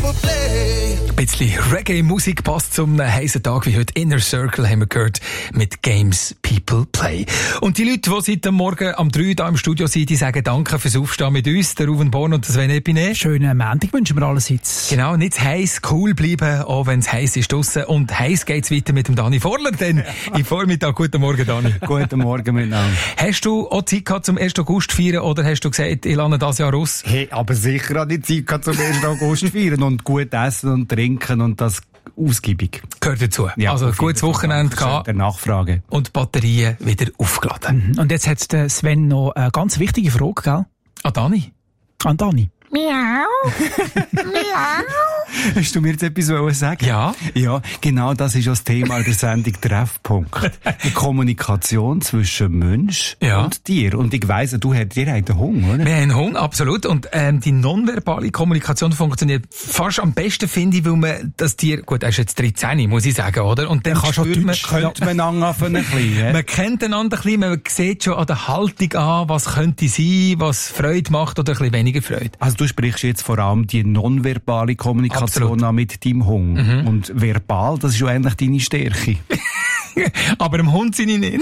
people play. Ein bisschen Reggae-Musik passt zum heißen Tag wie heute. Inner Circle haben wir gehört mit Games People Play. Und die Leute, die seit dem Morgen am 3 hier im Studio sind, die sagen Danke fürs Aufstehen mit uns, der Ruven Born und der Sven Epinet. Schönen Montag wünschen wir allerseits. Genau, nicht heiß, cool bleiben, auch wenn es heiß ist draussen. Und heiß geht's weiter mit dem Dani Vorler, denn im Vormittag. Guten Morgen, Dani. Guten Morgen miteinander. Hast du auch Zeit gehabt zum 1. August feiern oder hast du gesagt, ich lerne das Jahr aus? Hey, aber sicher habe ich Zeit gehabt zum 1. August feiern und gut essen und trinken und das ausgiebig. Gehört dazu. Ja, also gutes Wochenende gehabt. Der Nachfrage. Und Batterien wieder aufgeladen. Und jetzt hat Sven noch eine ganz wichtige Frage, gell? An Dani. An Dani. Miau. Miau. Hast du mir jetzt etwas sagen? Ja. Ja, genau das ist das Thema der Sendung Treffpunkt. Die Kommunikation zwischen Mensch und Tier. Und ich weiss, ihr habt einen Hunger, oder? Wir haben einen Hunger, absolut. Und die nonverbale Kommunikation funktioniert fast am besten, finde ich, weil man das Tier, gut, er ist jetzt 13, muss ich sagen, oder? Und dann könnte man anfangen ein bisschen. Man kennt einander ein bisschen, man sieht schon an der Haltung an, was könnte sein, was Freude macht oder ein bisschen weniger Freude. Also du sprichst jetzt vor allem die nonverbale Kommunikation an mit deinem Hund. Mhm. Und verbal, das ist ja eigentlich deine Stärke. Aber im Hund sind ich nicht.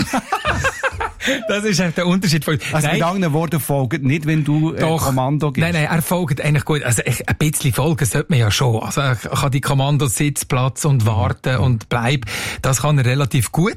Das ist der Unterschied. Also mit anderen Worten folgt nicht, wenn du Kommando gibst. Nein, er folgt eigentlich gut. Also ein bisschen folgen sollte man ja schon. Also er kann die Kommandos Sitz, Platz und warten und bleib. Das kann er relativ gut.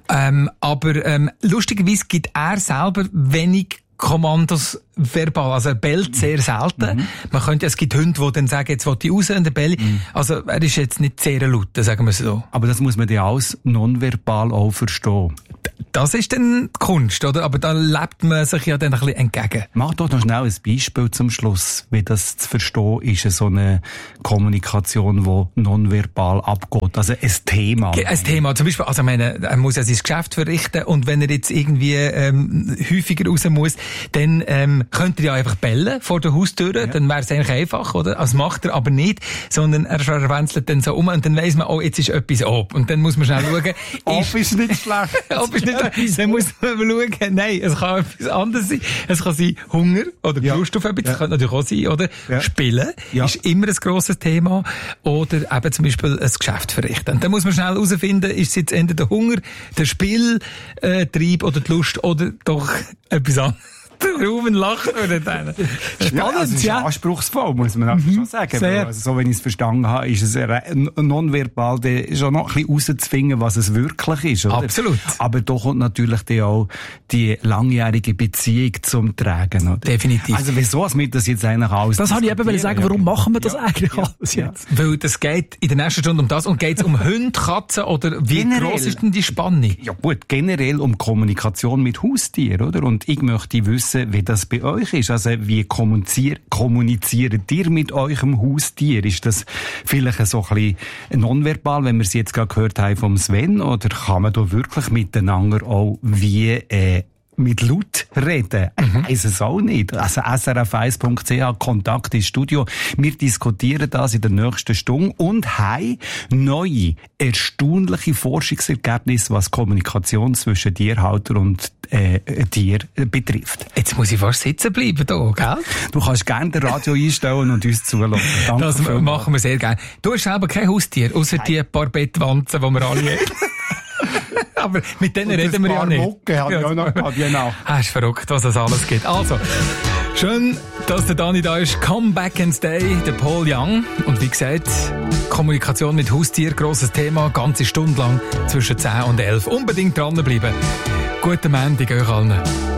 Aber lustigerweise gibt er selber wenig Kommandos verbal, also er bellt sehr selten. Man könnte, es gibt Hunde, die dann sagen, jetzt will ich raus und der bellt. Also er ist jetzt nicht sehr laut, sagen wir so. Aber das muss man ja alles nonverbal auch verstehen. Das ist dann die Kunst, oder? Aber da lebt man sich ja dann ein bisschen entgegen. Mach doch noch schnell ein Beispiel zum Schluss, wie das zu verstehen ist, so eine Kommunikation, die nonverbal abgeht. Also ein Thema. Ein Thema. Zum Beispiel, also ich meine, er muss ja sein Geschäft verrichten und wenn er jetzt irgendwie häufiger raus muss, dann könnte er ja einfach bellen vor der Haustür, dann wäre es eigentlich einfach, oder? Also macht er aber nicht, sondern er verwenzelt dann so um und dann weiss man, oh, jetzt ist etwas ab. Und dann muss man schnell schauen. Ob ist nicht schlecht. Ob ist nicht schlecht. Dann muss man schauen, nein, es kann etwas anderes sein. Es kann sein Hunger oder Lust auf etwas. Das könnte natürlich auch sein, oder? Spielen ist immer ein grosses Thema. Oder eben zum Beispiel ein Geschäft verrichten. Und dann muss man schnell herausfinden, ist es jetzt entweder der Hunger, der Spieltrieb oder die Lust oder doch etwas anderes. Ruben lacht über den. Spannend, also ist anspruchsvoll, muss man auch schon sagen. Also, so, wenn ich es verstanden habe, ist es nonverbal schon noch ein bisschen rauszufinden, was es wirklich ist. Oder? Absolut. Aber da kommt natürlich dann auch die langjährige Beziehung zum Tragen. Oder? Definitiv. Also wieso wir das jetzt eigentlich alles Das habe ich eben sagen, warum machen wir das eigentlich alles jetzt? Weil das geht in der nächsten Stunde um das und geht es um Hunde, Katzen oder wie gross ist denn die Spanne? Ja gut, generell um Kommunikation mit Haustieren, oder? Und ich möchte wissen, wie das bei euch ist. Also, wie kommuniziert ihr mit eurem Haustier? Ist das vielleicht so ein bisschen nonverbal, wenn wir es jetzt gerade gehört haben vom Sven? Oder kann man da wirklich miteinander auch wie mit laut reden? Ich weiss es auch nicht. Also srf1.ch, Kontakt ins Studio. Wir diskutieren das in der nächsten Stunde und haben neue, erstaunliche Forschungsergebnisse, was Kommunikation zwischen Tierhalter und Tier betrifft. Jetzt muss ich fast sitzen bleiben hier, gell? Du kannst gerne das Radio einstellen und uns zuhören. Danke. Das machen wir sehr gerne. Du hast selber kein Haustier, außer die paar Bettwanzen, die wir alle haben. Aber mit denen reden wir ja nicht. Mucke habe ich auch noch gehabt, genau. Ist verrückt, was es alles gibt. Also, schön, dass der Dani da ist. Come back and stay, der Paul Young. Und wie gesagt, Kommunikation mit Haustier, grosses Thema, ganze Stunde lang zwischen 10 und 11. Unbedingt dranbleiben. Guten Montag euch allen.